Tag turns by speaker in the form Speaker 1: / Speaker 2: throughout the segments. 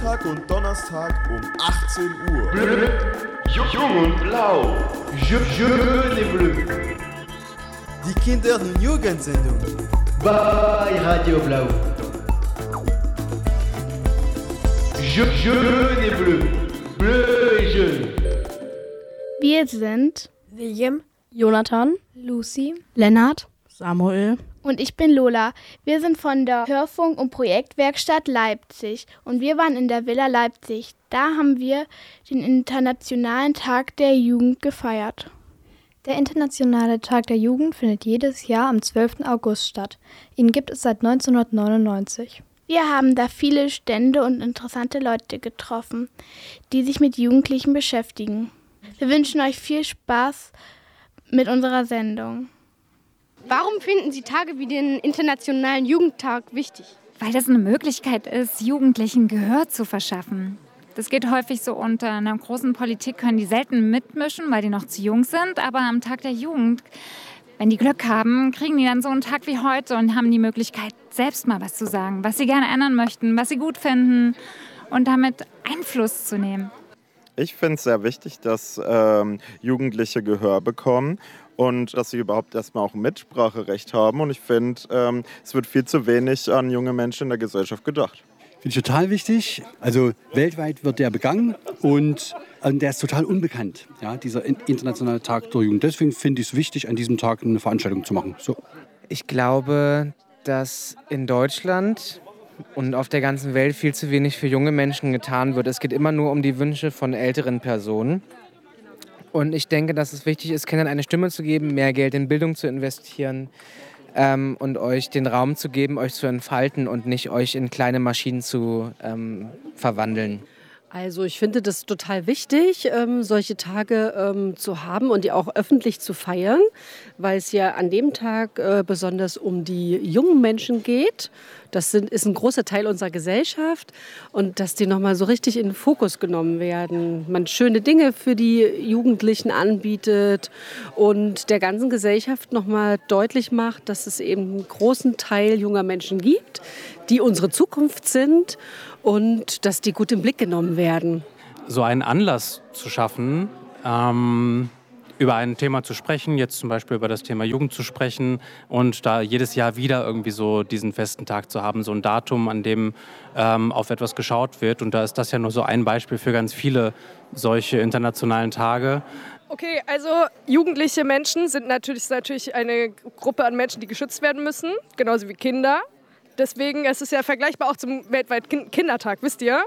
Speaker 1: Montag und Donnerstag um 18 Uhr.
Speaker 2: Bleu, Jung und Blau, Jaune et Bleu.
Speaker 3: Die Kinder- und Jugendsendung.
Speaker 2: Bei Radio Blau. Jaune et Bleu, Bleu et Jaune.
Speaker 4: Wir sind
Speaker 5: William, Jonathan,
Speaker 6: Lucy,
Speaker 5: Lennart,
Speaker 6: Samuel
Speaker 4: und ich bin Lola. Wir sind von der Hörfunk- und Projektwerkstatt Leipzig und wir waren in der Villa Leipzig. Da haben wir den Internationalen Tag der Jugend gefeiert.
Speaker 5: Der Internationale Tag der Jugend findet jedes Jahr am 12. August statt. Ihn gibt es seit 1999.
Speaker 4: Wir haben da viele Stände und interessante Leute getroffen, die sich mit Jugendlichen beschäftigen. Wir wünschen euch viel Spaß mit unserer Sendung.
Speaker 7: Warum finden Sie Tage wie den Internationalen Jugendtag wichtig?
Speaker 8: Weil das eine Möglichkeit ist, Jugendlichen Gehör zu verschaffen. Das geht häufig so unter. In einer großen Politik können die selten mitmischen, weil die noch zu jung sind. Aber am Tag der Jugend, wenn die Glück haben, kriegen die dann so einen Tag wie heute und haben die Möglichkeit, selbst mal was zu sagen, was sie gerne ändern möchten, was sie gut finden und damit Einfluss zu nehmen.
Speaker 9: Ich finde es sehr wichtig, dass Jugendliche Gehör bekommen und dass sie überhaupt erstmal auch ein Mitspracherecht haben. Und ich finde, es wird viel zu wenig an junge Menschen in der Gesellschaft gedacht.
Speaker 10: Finde ich total wichtig. Also weltweit wird der begangen und der ist total unbekannt, ja, dieser Internationale Tag der Jugend. Deswegen finde ich es wichtig, an diesem Tag eine Veranstaltung zu machen. So.
Speaker 11: Ich glaube, dass in Deutschland und auf der ganzen Welt viel zu wenig für junge Menschen getan wird. Es geht immer nur um die Wünsche von älteren Personen. Und ich denke, dass es wichtig ist, Kindern eine Stimme zu geben, mehr Geld in Bildung zu investieren und euch den Raum zu geben, euch zu entfalten und nicht euch in kleine Maschinen zu verwandeln.
Speaker 12: Also ich finde das total wichtig, solche Tage zu haben und die auch öffentlich zu feiern, weil es ja an dem Tag besonders um die jungen Menschen geht. Das ist ein großer Teil unserer Gesellschaft und dass die nochmal so richtig in den Fokus genommen werden. Man schöne Dinge für die Jugendlichen anbietet und der ganzen Gesellschaft nochmal deutlich macht, dass es eben einen großen Teil junger Menschen gibt, die unsere Zukunft sind und dass die gut im Blick genommen werden.
Speaker 13: So einen Anlass zu schaffen, über ein Thema zu sprechen, jetzt zum Beispiel über das Thema Jugend zu sprechen und da jedes Jahr wieder irgendwie so diesen festen Tag zu haben, so ein Datum, an dem auf etwas geschaut wird. Und da ist das ja nur so ein Beispiel für ganz viele solche internationalen Tage.
Speaker 14: Okay, also jugendliche Menschen sind natürlich eine Gruppe an Menschen, die geschützt werden müssen, genauso wie Kinder. Deswegen ist es ja vergleichbar auch zum weltweiten Kindertag, wisst ihr?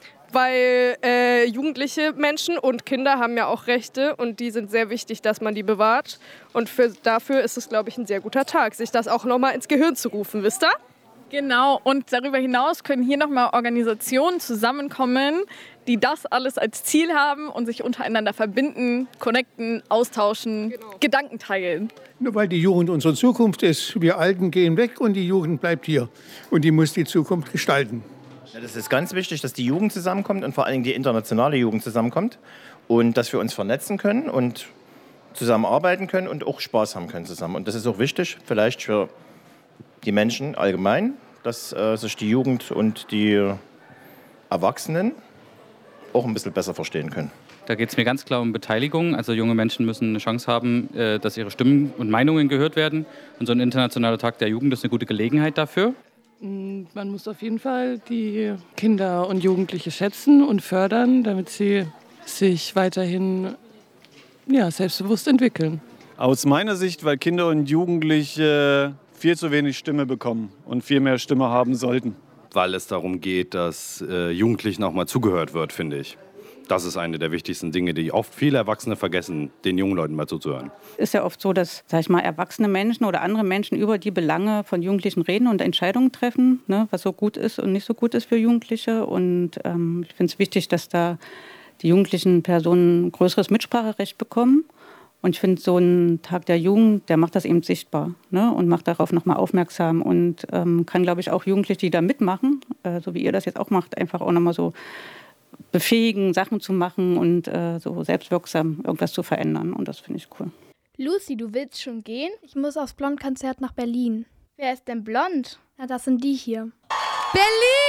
Speaker 14: Weil jugendliche Menschen und Kinder haben ja auch Rechte und die sind sehr wichtig, dass man die bewahrt. Und dafür ist es, glaube ich, ein sehr guter Tag, sich das auch nochmal ins Gehirn zu rufen, wisst ihr?
Speaker 15: Genau, und darüber hinaus können hier nochmal Organisationen zusammenkommen, die das alles als Ziel haben und sich untereinander verbinden, connecten, austauschen, Gedanken teilen.
Speaker 16: Nur weil die Jugend unsere Zukunft ist. Wir Alten gehen weg und die Jugend bleibt hier. Und die muss die Zukunft gestalten.
Speaker 17: Ja, das ist ganz wichtig, dass die Jugend zusammenkommt und vor allen Dingen die internationale Jugend zusammenkommt. Und dass wir uns vernetzen können und zusammenarbeiten können und auch Spaß haben können zusammen. Und das ist auch wichtig, vielleicht für die Menschen allgemein, dass sich die Jugend und die Erwachsenen auch ein bisschen besser verstehen können.
Speaker 18: Da geht es mir ganz klar um Beteiligung. Also junge Menschen müssen eine Chance haben, dass ihre Stimmen und Meinungen gehört werden. Und so ein internationaler Tag der Jugend ist eine gute Gelegenheit dafür.
Speaker 19: Man muss auf jeden Fall die Kinder und Jugendliche schätzen und fördern, damit sie sich weiterhin selbstbewusst entwickeln.
Speaker 20: Aus meiner Sicht, weil Kinder und Jugendliche viel zu wenig Stimme bekommen und viel mehr Stimme haben sollten.
Speaker 3: Weil es darum geht, dass Jugendlichen auch mal zugehört wird, finde ich. Das ist eine der wichtigsten Dinge, die oft viele Erwachsene vergessen, den jungen Leuten mal zuzuhören.
Speaker 7: Ist ja oft so, dass, sag ich mal, erwachsene Menschen oder andere Menschen über die Belange von Jugendlichen reden und Entscheidungen treffen, ne, was so gut ist und nicht so gut ist für Jugendliche. Und ich finde es wichtig, dass da die jugendlichen Personen ein größeres Mitspracherecht bekommen. Und ich finde, so ein Tag der Jugend, der macht das eben sichtbar, ne, und macht darauf nochmal aufmerksam und kann, glaube ich, auch Jugendliche, die da mitmachen, so wie ihr das jetzt auch macht, einfach auch nochmal so befähigen, Sachen zu machen und so selbstwirksam irgendwas zu verändern. Und das finde ich cool.
Speaker 4: Lucy, du willst schon gehen?
Speaker 5: Ich muss aufs Blond-Konzert nach Berlin.
Speaker 4: Wer ist denn blond?
Speaker 5: Na, das sind die hier.
Speaker 6: Berlin!